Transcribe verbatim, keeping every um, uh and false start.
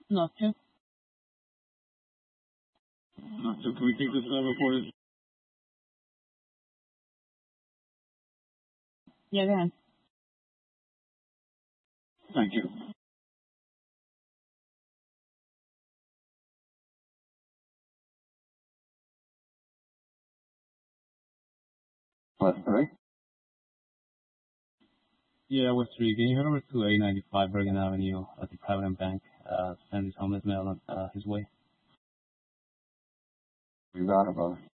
Not to. Not to. Can we take this uh, report? Yeah, go ahead. Thank you. West three? Yeah, West three. Can you head over to A ninety-five Bergen Avenue at the Provident Bank? Uh, send this homeless male uh, his way. You got it, brother.